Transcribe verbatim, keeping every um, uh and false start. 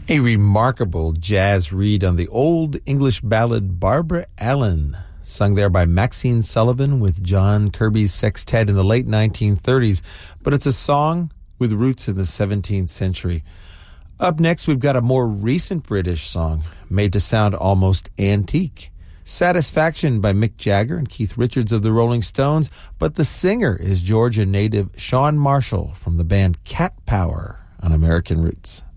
A remarkable jazz read on the old English ballad Barbara Allen, sung there by Maxine Sullivan with John Kirby's sextet in the late nineteen thirties, but it's a song with roots in the seventeenth century. Up next, we've got a more recent British song made to sound almost antique. Satisfaction by Mick Jagger and Keith Richards of the Rolling Stones, but the singer is Georgia native Shawn Marshall from the band Cat Power on American Roots.